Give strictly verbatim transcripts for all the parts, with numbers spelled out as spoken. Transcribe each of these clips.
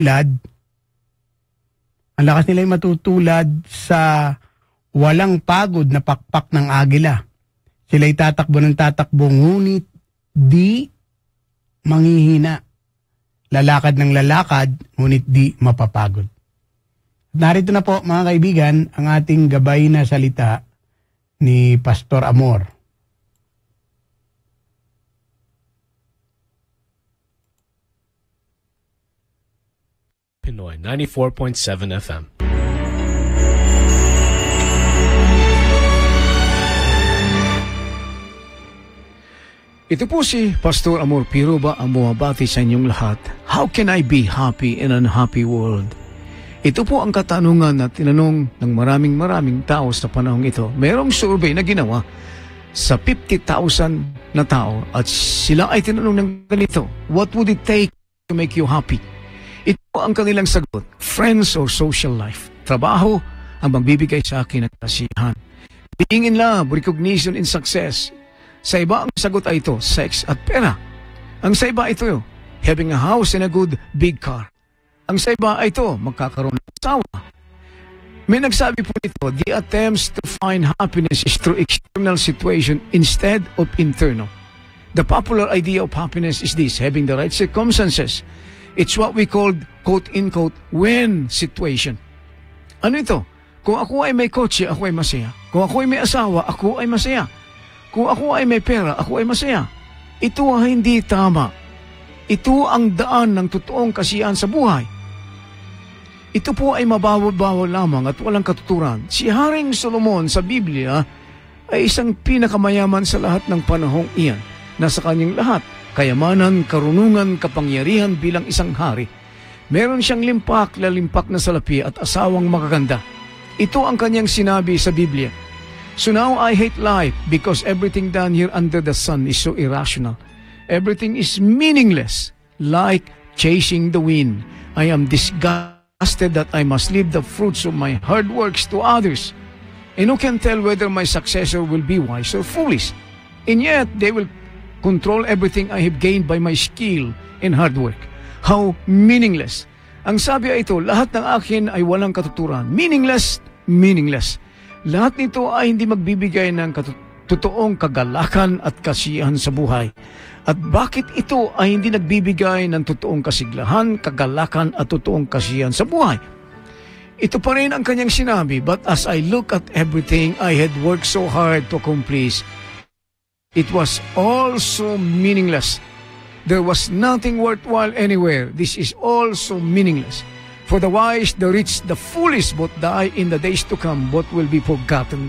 matutulad, ang lakas nila ay matutulad sa walang pagod na pakpak ng agila. Sila'y tatakbo ng tatakbo, ngunit di manghihina. Lalakad ng lalakad, ngunit di mapapagod. Narito na po mga kaibigan, ang ating gabay na salita ni Pastor Amor. Pinoy ninety-four point seven F M. Ito po si Pastor Amor Piruba ang bumabati sa inyong lahat. How can I be happy in an unhappy world? Ito po ang katanungan na tinanong ng maraming maraming tao sa panahong ito. Merong survey na ginawa sa fifty thousand na tao at sila ay tinanong ng ganito, what would it take to make you happy? Ito ang kanilang sagot, friends or social life. Trabaho ang magbibigay sa akin ng kasiyahan. Being in love, recognition and success. Sa iba ang sagot ay ito, sex at pera. Ang sa iba ito, having a house and a good big car. Ang sa iba ay ito, magkakaroon ng asawa. May nagsabi po nito, the attempts to find happiness is through external situation instead of internal. The popular idea of happiness is this, having the right circumstances. It's what we call, quote-unquote, win situation. Ano ito? Kung ako ay may kotse, ako ay masaya. Kung ako ay may asawa, ako ay masaya. Kung ako ay may pera, ako ay masaya. Ito ay hindi tama. Ito ang daan ng totoong kasiyahan sa buhay. Ito po ay mabawal-bawal lamang at walang katuturan. Si Haring Solomon sa Biblia ay isang pinakamayaman sa lahat ng panahong iyan. Nasa kanyang lahat, kayamanan, karunungan, kapangyarihan bilang isang hari. Meron siyang limpak, lalimpak na salapi at asawang makaganda. Ito ang kanyang sinabi sa Biblia. So now I hate life because everything done here under the sun is so irrational. Everything is meaningless, like chasing the wind. I am disgusted that I must leave the fruits of my hard works to others. And who can tell whether my successor will be wise or foolish? And yet they will control everything I have gained by my skill and hard work. How meaningless. Ang sabi ay ito, lahat ng akin ay walang katuturan. Meaningless, meaningless. Lahat nito ay hindi magbibigay ng totoong kagalakan at kasiyahan sa buhay. At bakit ito ay hindi nagbibigay ng totoong kasiglahan, kagalakan at totoong kasiyahan sa buhay? Ito pa rin ang kanyang sinabi, but as I look at everything I had worked so hard to accomplish, it was all so meaningless. There was nothing worthwhile anywhere. This is all so meaningless. For the wise, the rich, the foolish both die in the days to come, both will be forgotten.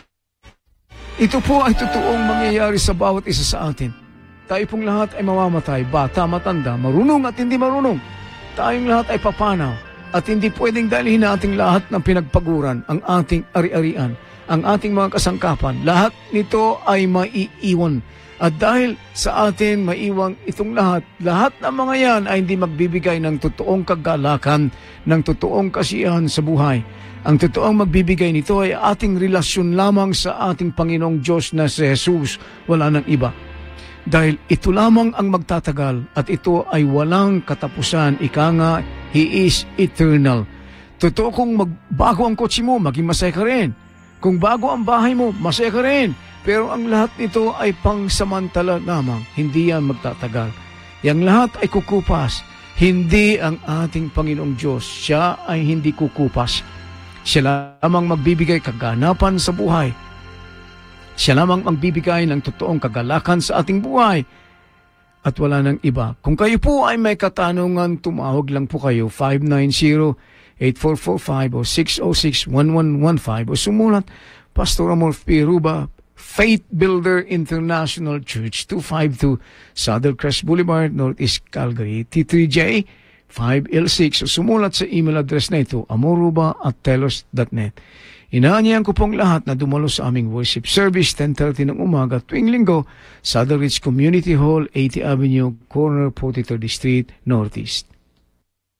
Ito po ay totoong mangyayari sa bawat isa sa atin. Tayo pong lahat ay mamamatay, bata, matanda, marunong at hindi marunong. Tayong lahat ay papanaw at hindi pwedeng dalhin nating lahat ng pinagpaguran, ang ating ari-arian, ang ating mga kasangkapan. Lahat nito ay maiiwan. At dahil sa atin maiwang itong lahat, lahat ng mga yan ay hindi magbibigay ng totoong kagalakan, ng totoong kasiyahan sa buhay. Ang totoong magbibigay nito ay ating relasyon lamang sa ating Panginoong Diyos na si Jesus, wala nang iba. Dahil ito lamang ang magtatagal at ito ay walang katapusan, ika nga, He is eternal. Totoo kung magbago ang kotse mo, maging masaya ka rin. Kung bago ang bahay mo, masaya ka rin. Pero ang lahat nito ay pangsamantala lamang, hindi yan magtatagal. Yang lahat ay kukupas, hindi ang ating Panginoong Diyos. Siya ay hindi kukupas. Siya lamang magbibigay kaganapan sa buhay. Siya lamang magbibigay ng totoong kagalakan sa ating buhay. At wala nang iba. Kung kayo po ay may katanungan, tumawag lang po kayo five nine zero, eight four four five o six zero six, one one one five o sumulat Pastor Amor Piruba, Faith Builder International Church, two fifty-two Saddle Crest Boulevard, Northeast Calgary, T three J five L six. O sumulat sa email address na ito, amoruba at telos dot net. Inaanyayan ko pong lahat na dumalo sa aming worship service, ten thirty ng umaga, tuwing linggo, Saddle Ridge Community Hall, eightieth Avenue, corner forty-third Street, Northeast.